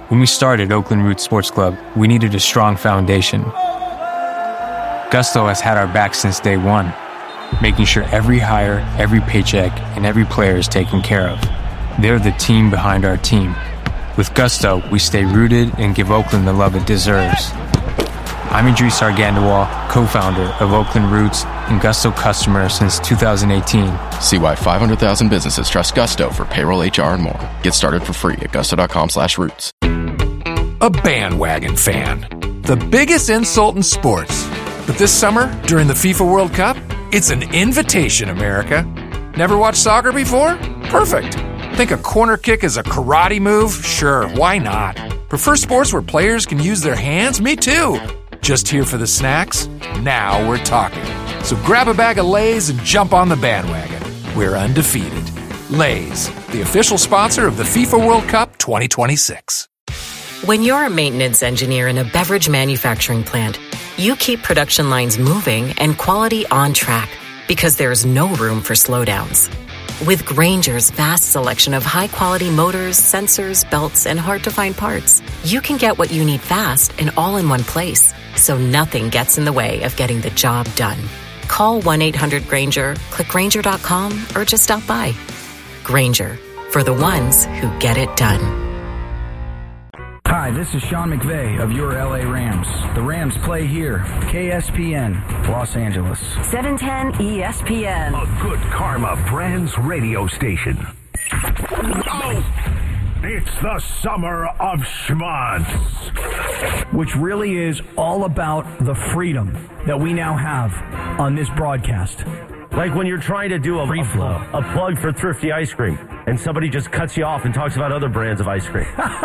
When we started Oakland Roots Sports Club, we needed a strong foundation. Gusto has had our back since day one, making sure every hire, every paycheck, and every player is taken care of. They're the team behind our team. With Gusto, we stay rooted and give Oakland the love it deserves. I'm Idris Argandawal, co-founder of Oakland Roots and Gusto customer since 2018. See why 500,000 businesses trust Gusto for payroll, HR, and more. Get started for free at gusto.com/roots. A bandwagon fan. The biggest insult in sports. But this summer, during the FIFA World Cup, it's an invitation, America. Never watched soccer before? Perfect. Think a corner kick is a karate move? Sure, why not? Prefer sports where players can use their hands? Me too. Just here for the snacks? Now we're talking. So grab a bag of Lay's and jump on the bandwagon. We're undefeated. Lay's, the official sponsor of the FIFA World Cup 2026. When you're a maintenance engineer in a beverage manufacturing plant, you keep production lines moving and quality on track because there's no room for slowdowns. With Grainger's vast selection of high-quality motors, sensors, belts, and hard-to-find parts, you can get what you need fast and all in one place, so nothing gets in the way of getting the job done. Call 1-800-GRAINGER, click Grainger.com, or just stop by. Grainger, for the ones who get it done. Hi, this is Sean McVay of your LA Rams. The Rams play here, KSPN, Los Angeles. 710 ESPN. A Good Karma Brands radio station. Oh, it's the summer of schmonz. Which really is all about the freedom that we now have on this broadcast. Like when you're trying to do a plug for Thrifty Ice Cream, and somebody just cuts you off and talks about other brands of ice cream.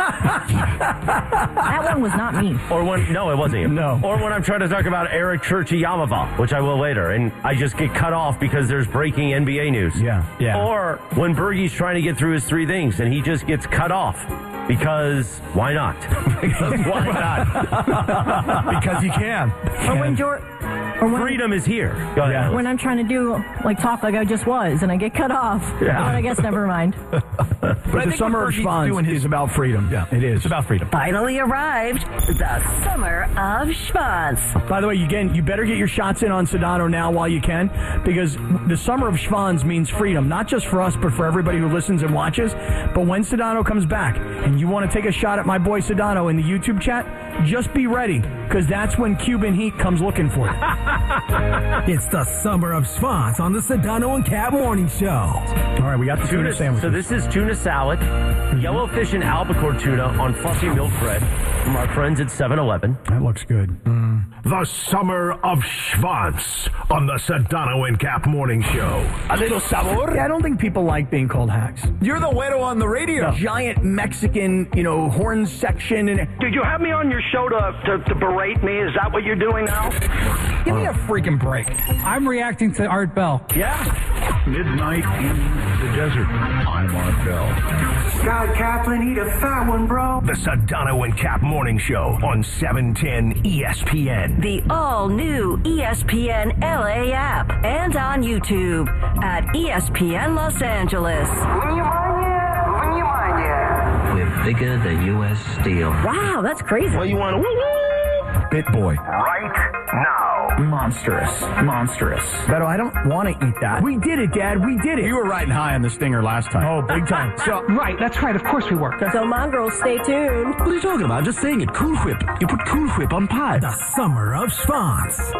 That one was not me. Or when, no, it wasn't you. No. Or when I'm trying to talk about Eric Churchy Yamava, which I will later, and I just get cut off because there's breaking NBA news. Yeah. Or when Bergie's trying to get through his three things, and he just gets cut off. Because why not? Why not? Because you can. Or when freedom is here. Go ahead. Yeah. when I'm trying to do talk like I just was, and I get cut off. Yeah. But I guess never mind. But the summer of schmonz is about freedom. Yeah, it is. It's about freedom. Finally arrived, the summer of schmonz. By the way, you better get your shots in on Sedano now while you can, because the summer of schmonz means freedom, not just for us, but for everybody who listens and watches. But when Sedano comes back, and you want to take a shot at my boy Sedano in the YouTube chat, just be ready, because that's when Cuban Heat comes looking for you. It's the summer of schmonz on the Sedano and Cap Morning Show. All right, we got the tuna sandwich. So this is tuna salad, yellowfish and albacore tuna on fluffy milk bread from our friends at 7-Eleven. That looks good. The summer of schmonz on the Sedano and Cap Morning Show. A little sabor. Yeah, I don't think people like being called hacks. You're the güero on the radio. Giant Mexican, horn section. And Did you have me on your show to berate me? Is that what you're doing now? give me a freaking break. I'm reacting to Art Bell. Yeah. Midnight in the desert. I'm Art Bell. God, Kaplan, eat a fat one, bro. The Sedano and Cap Morning Show on 710 ESPN. The all-new ESPN LA app and on YouTube at ESPN Los Angeles. We're bigger than U.S. Steel. Wow, that's crazy. Well, you want to Bit boy. Right now. Monstrous. Beto, I don't want to eat that. We did it, Dad. We did it. You were riding high on the stinger last time. Oh, big time. Right, that's right. Of course we were. So, mongrels, stay tuned. What are you talking about? Just saying it. Cool Whip. You put Cool Whip on pie. The summer of schmonz.